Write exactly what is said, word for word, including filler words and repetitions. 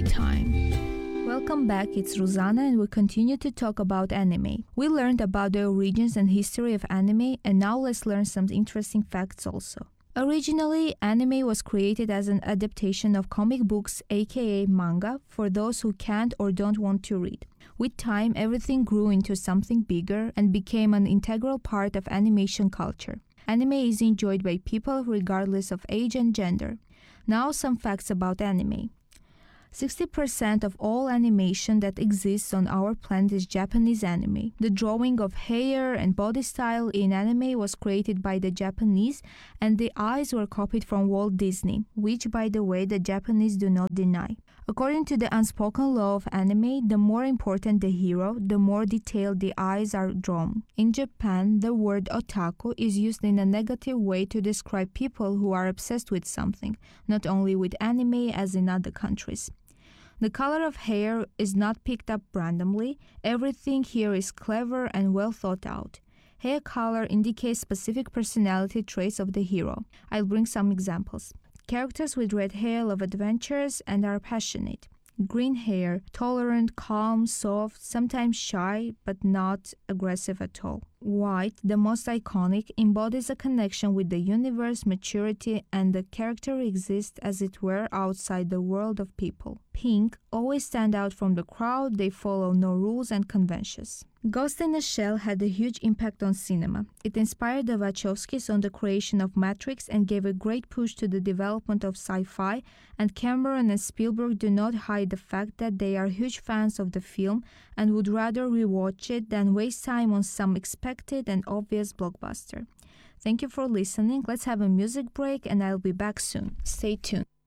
time. Welcome back, it's Ruzana and we continue to talk about anime. We learned about the origins and history of anime, and now let's learn some interesting facts also. Originally, anime was created as an adaptation of comic books, aka manga, for those who can't or don't want to read. With time, everything grew into something bigger and became an integral part of animation culture. Anime is enjoyed by people regardless of age and gender. Now some facts about anime. sixty percent of all animation that exists on our planet is Japanese anime. The drawing of hair and body style in anime was created by the Japanese, and the eyes were copied from Walt Disney, which, by the way, the Japanese do not deny. According to the unspoken law of anime, the more important the hero, the more detailed the eyes are drawn. In Japan, the word otaku is used in a negative way to describe people who are obsessed with something, not only with anime as in other countries. The color of hair is not picked up randomly. Everything here is clever and well thought out. Hair color indicates specific personality traits of the hero. I'll bring some examples. Characters with red hair love adventures and are passionate. Green hair, tolerant, calm, soft, sometimes shy, but not aggressive at all. White, the most iconic, embodies a connection with the universe, maturity, and the character exists as it were outside the world of people. Pink, always stand out from the crowd, they follow no rules and conventions. Ghost in a Shell had a huge impact on cinema. It inspired the Wachowskis on the creation of Matrix and gave a great push to the development of sci-fi, and Cameron and Spielberg do not hide the fact that they are huge fans of the film and would rather rewatch it than waste time on some expected and obvious blockbuster. Thank you for listening. Let's have a music break and I'll be back soon. Stay tuned.